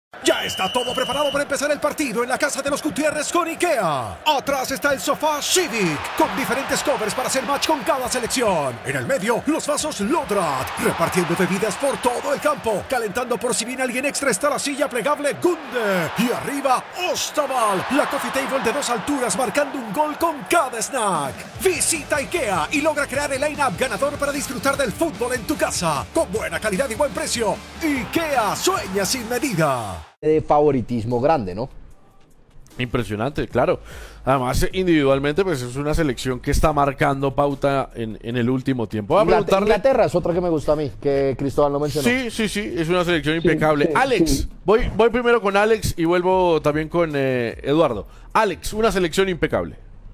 Ya está todo preparado para empezar el partido en la casa de los Gutiérrez con IKEA. Atrás está el sofá Civic, con diferentes covers para hacer match con cada selección. En el medio, los vasos Lodrat, repartiendo bebidas por todo el campo. Calentando por si viene alguien extra está la silla plegable Gunde. Y arriba, Ostaval, la coffee table de 2 alturas marcando un gol con cada snack. Visita IKEA y logra crear el line-up ganador para disfrutar del fútbol en tu casa. Con buena calidad y buen precio. IKEA sueña sin medida. De favoritismo grande, ¿no? Impresionante, claro. Además, individualmente, pues es una selección que está marcando pauta en el último tiempo. Voy a preguntarle... Inglaterra es otra que me gusta a mí, que Cristóbal no mencionó. Sí, es una selección impecable. Alex, voy primero con Alex y vuelvo también con Eduardo. Alex, una selección impecable.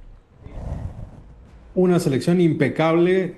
Una selección impecable.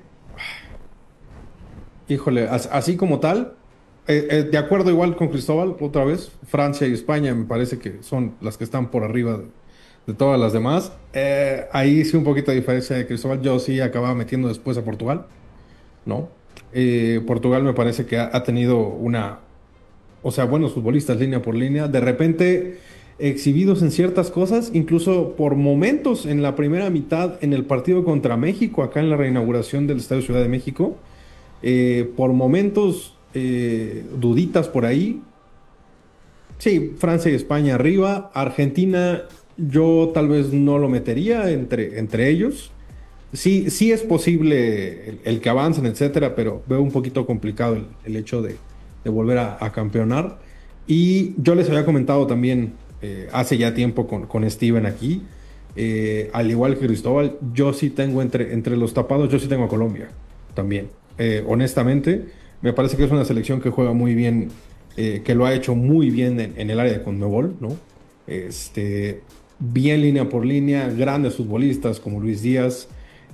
Híjole, así como tal, de acuerdo igual con Cristóbal, otra vez, Francia y España me parece que son las que están por arriba de todas las demás. Ahí sí un poquito de diferencia de Cristóbal, yo sí acababa metiendo después a Portugal, ¿no? Portugal me parece que ha tenido buenos futbolistas línea por línea, de repente exhibidos en ciertas cosas, incluso por momentos en la primera mitad en el partido contra México, acá en la reinauguración del Estadio Ciudad de México, por momentos duditas por ahí. Sí, Francia y España arriba. Argentina yo tal vez no lo metería entre ellos. Sí es posible el que avancen, etcétera, pero veo un poquito complicado el hecho de volver a campeonar. Y yo les había comentado también hace ya tiempo con Steven aquí, al igual que Cristóbal, yo sí tengo entre los tapados, yo sí tengo a Colombia también. Honestamente, me parece que es una selección que juega muy bien, que lo ha hecho muy bien en el área de Conmebol, ¿no? Bien línea por línea, grandes futbolistas como Luis Díaz,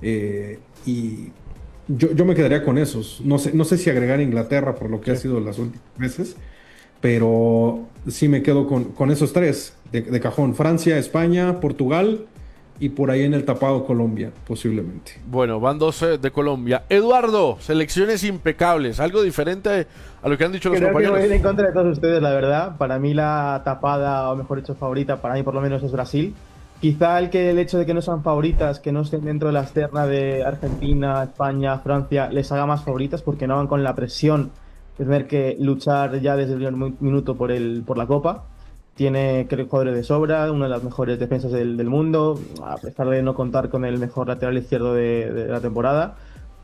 y yo me quedaría con esos. No sé si agregar a Inglaterra por lo que ha sido las últimas veces, pero sí me quedo con esos tres de cajón: Francia, España, Portugal y por ahí en el tapado Colombia, posiblemente. Bueno, van 12 de Colombia. Eduardo, selecciones impecables, algo diferente a lo que han dicho los compañeros. Creo que voy a ir en contra de todos ustedes, la verdad. Para mí la tapada, o mejor dicho favorita, para mí por lo menos es Brasil. Quizá el hecho de que no sean favoritas, que no estén dentro de la externa de Argentina, España, Francia, les haga más favoritas porque no van con la presión de tener que luchar ya desde el primer minuto por la Copa. Tiene, creo, jugadores de sobra, una de las mejores defensas del mundo, a pesar de no contar con el mejor lateral izquierdo de la temporada.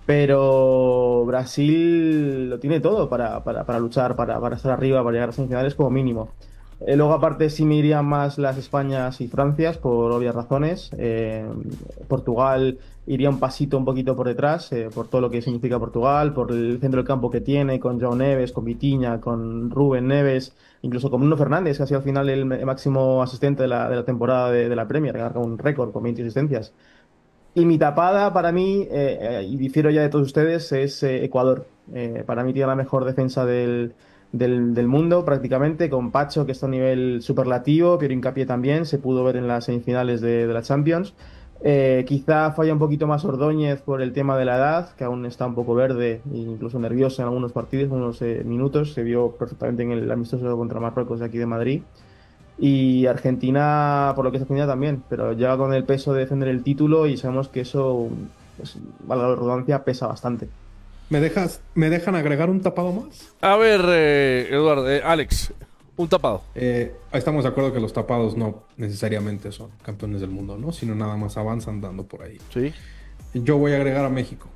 Pero Brasil lo tiene todo para luchar, para estar arriba, para llegar a semifinales como mínimo. Luego, aparte, sí me irían más las Españas y Francias, por obvias razones. Portugal iría un poquito por detrás, por todo lo que significa Portugal, por el centro del campo que tiene, con João Neves, con Vitinha, con Rubén Neves, incluso con Bruno Fernández, que ha sido al final el máximo asistente de la temporada de la Premier, que ha marcado un récord con 20 asistencias. Y mi tapada, para mí, y difiero ya de todos ustedes, es Ecuador. Para mí tiene la mejor defensa del mundo, prácticamente, con Pacho, que está a un nivel superlativo, Piero Hincapié también, se pudo ver en las semifinales de la Champions. Quizá falla un poquito más Ordóñez por el tema de la edad, que aún está un poco verde e incluso nervioso en algunos partidos, en unos minutos. Se vio perfectamente en el amistoso contra Marruecos de aquí de Madrid. Y Argentina, por lo que es Argentina también, pero llega con el peso de defender el título y sabemos que eso, pues, valga la redundancia, pesa bastante. ¿Me dejan agregar un tapado más? A ver, Eduardo, Alex, un tapado. Estamos de acuerdo que los tapados no necesariamente son campeones del mundo, ¿no? Sino nada más avanzan dando por ahí. Sí. Yo voy a agregar a México.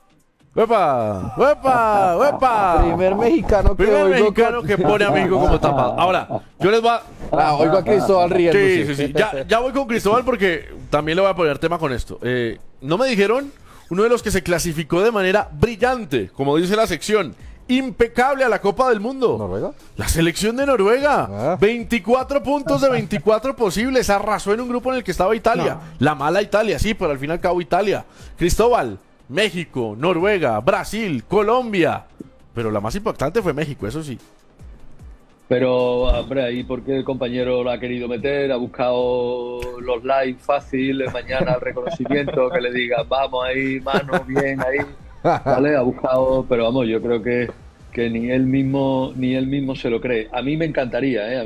¡Wepa! ¡Wepa! ¡Wepa! Primer mexicano que pone a México como tapado. Ahora, yo les voy a... oigo a Cristóbal riendo. Sí. Ya voy con Cristóbal porque también le voy a poner tema con esto. No me dijeron uno de los que se clasificó de manera brillante, como dice la sección, impecable a la Copa del Mundo. ¿Noruega? La selección de Noruega. 24 puntos de 24 posibles. Arrasó en un grupo en el que estaba Italia. No. La mala Italia, sí, pero al fin y al cabo Italia. Cristóbal, México, Noruega, Brasil, Colombia. Pero la más impactante fue México, eso sí. Pero, hombre, ahí porque el compañero lo ha querido meter, ha buscado los likes fáciles, mañana el reconocimiento, que le digan, vamos ahí, mano, bien ahí, ¿vale? Ha buscado, pero vamos, yo creo que ni él mismo se lo cree. A mí me encantaría, ¿eh?